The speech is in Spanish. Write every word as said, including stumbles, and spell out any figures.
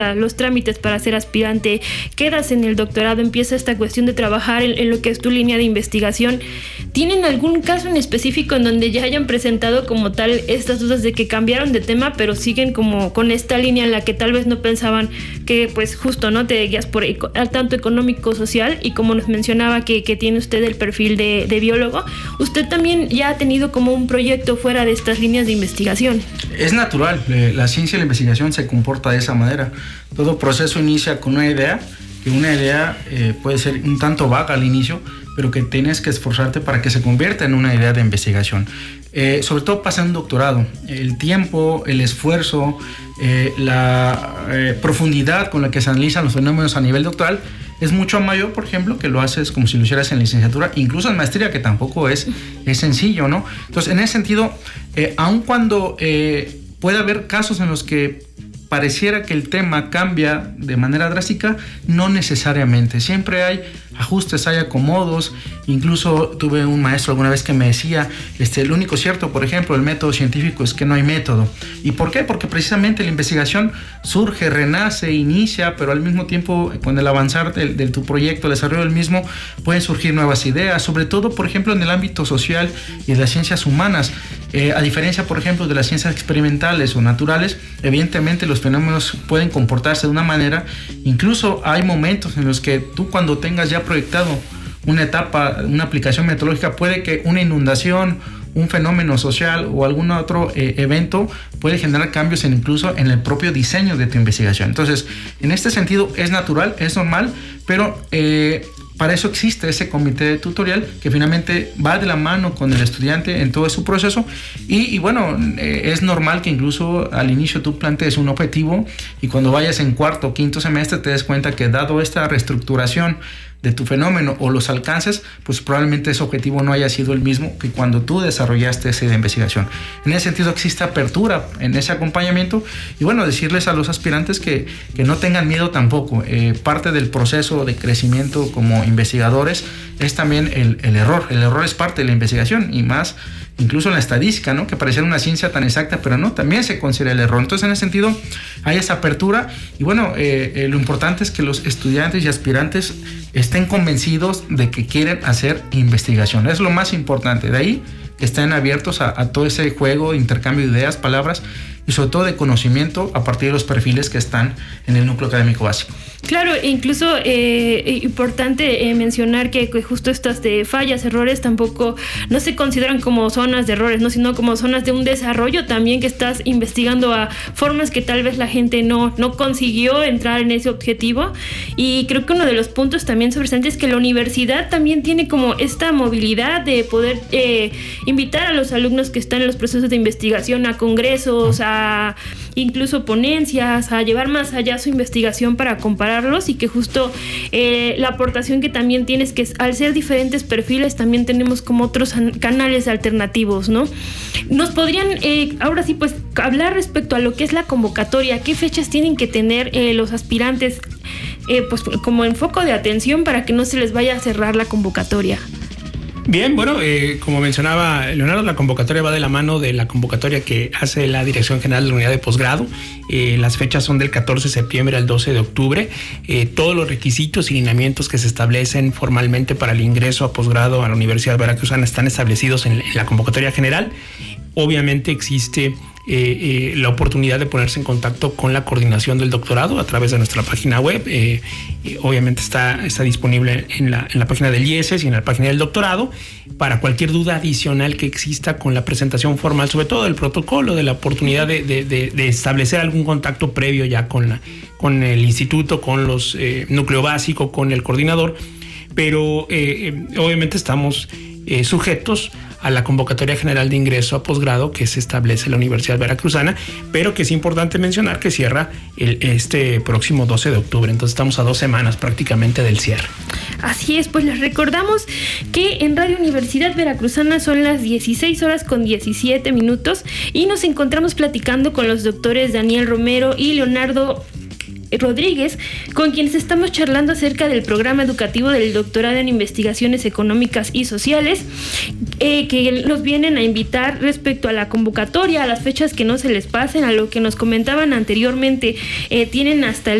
los trámites para ser aspirante, quedas en el doctorado, empieza esta cuestión de trabajar en, en lo que es tu línea de investigación. ¿Tienen algún caso en específico en donde ya hayan presentado como tal estas dudas de que cambiaron de tema, pero siguen como con esta línea en la que tal vez no pensaban que pues justo no te guías por eco, tanto económico, social, y como nos mencionaba que, que tiene usted el perfil de, de biólogo, usted también ya ha tenido como un proyecto fuera de estas líneas de investigación? Es natural, eh, la ciencia y la investigación se comporta de esa manera. Todo proceso inicia con una idea, que una idea eh, puede ser un tanto vaga al inicio, pero que tienes que esforzarte para que se convierta en una idea de investigación. Eh, sobre todo pasa en un doctorado. El tiempo, el esfuerzo, eh, la eh, profundidad con la que se analizan los fenómenos a nivel doctoral es mucho mayor, por ejemplo, que lo haces como si lo hicieras en licenciatura, incluso en maestría, que tampoco es, es sencillo, ¿no? Entonces, en ese sentido, eh, aun cuando eh, puede haber casos en los que pareciera que el tema cambia de manera drástica, no necesariamente. Siempre hay ajustes, hay acomodos. Incluso tuve un maestro alguna vez que me decía, este, lo único cierto, por ejemplo, el método científico es que no hay método. ¿Y por qué? Porque precisamente la investigación surge, renace, inicia, pero al mismo tiempo, con el avanzar de, de tu proyecto, el desarrollo del mismo, pueden surgir nuevas ideas, sobre todo, por ejemplo, en el ámbito social y de las ciencias humanas. Eh, a diferencia, por ejemplo, de las ciencias experimentales o naturales, evidentemente los fenómenos pueden comportarse de una manera. Incluso hay momentos en los que tú, cuando tengas ya proyectado una etapa, una aplicación metodológica, puede que una inundación, un fenómeno social o algún otro eh, evento puede generar cambios en, incluso en el propio diseño de tu investigación. Entonces, en este sentido es natural, es normal, pero eh, para eso existe ese comité tutorial que finalmente va de la mano con el estudiante en todo su proceso. Y, y bueno, eh, es normal que incluso al inicio tú plantees un objetivo y cuando vayas en cuarto o quinto semestre te des cuenta que, dado esta reestructuración de tu fenómeno o los alcances, pues probablemente ese objetivo no haya sido el mismo que cuando tú desarrollaste esa investigación. En ese sentido existe apertura en ese acompañamiento y bueno, decirles a los aspirantes que, que no tengan miedo tampoco. Eh, parte del proceso de crecimiento como investigadores es también el, el error. El error es parte de la investigación y más incluso en la estadística, ¿no? Que pareciera una ciencia tan exacta, pero no, también se considera el error. Entonces, en ese sentido, hay esa apertura y bueno, eh, eh, lo importante es que los estudiantes y aspirantes estén convencidos de que quieren hacer investigación. Es lo más importante. De ahí que estén abiertos a, a todo ese juego, intercambio de ideas, palabras y sobre todo de conocimiento a partir de los perfiles que están en el núcleo académico básico. Claro, e incluso eh, importante eh, mencionar que, que justo estas de fallas, errores tampoco no se consideran como zonas de errores, ¿no? Sino como zonas de un desarrollo también, que estás investigando a formas que tal vez la gente no, no consiguió entrar en ese objetivo. Y creo que uno de los puntos también sobresalientes es que la universidad también tiene como esta movilidad de poder eh, invitar a los alumnos que están en los procesos de investigación a congresos, a incluso ponencias, a llevar más allá su investigación para compararlos, y que justo eh, la aportación que también tienes, que al ser diferentes perfiles también tenemos como otros canales alternativos, ¿no? Nos podrían eh, ahora sí pues hablar respecto a lo que es la convocatoria, qué fechas tienen que tener eh, los aspirantes eh, pues como en foco de atención para que no se les vaya a cerrar la convocatoria. Bien, bueno, eh, como mencionaba Leonardo, la convocatoria va de la mano de la convocatoria que hace la Dirección General de la Unidad de Posgrado. Eh, las fechas son del catorce de septiembre al doce de octubre. Eh, todos los requisitos y lineamientos que se establecen formalmente para el ingreso a posgrado a la Universidad Veracruzana están establecidos en, en la convocatoria general. Obviamente existe Eh, eh, la oportunidad de ponerse en contacto con la coordinación del doctorado a través de nuestra página web. Eh, eh, obviamente está, está disponible en la, en la página del I E S y en la página del doctorado para cualquier duda adicional que exista con la presentación formal, sobre todo del protocolo, de la oportunidad de, de, de, de establecer algún contacto previo ya con, la, con el instituto, con los eh, núcleo básico, con el coordinador. Pero eh, eh, obviamente estamos eh, sujetos a la convocatoria general de ingreso a posgrado que se establece en la Universidad Veracruzana, pero que es importante mencionar que cierra el, este próximo doce de octubre. Entonces estamos a dos semanas prácticamente del cierre. Así es, pues les recordamos que en Radio Universidad Veracruzana son las dieciséis horas con diecisiete minutos y nos encontramos platicando con los doctores Daniel Romero y Leonardo Rodríguez, con quienes estamos charlando acerca del programa educativo del doctorado en investigaciones económicas y sociales, eh, que nos vienen a invitar respecto a la convocatoria, a las fechas que no se les pasen, a lo que nos comentaban anteriormente, eh, tienen hasta el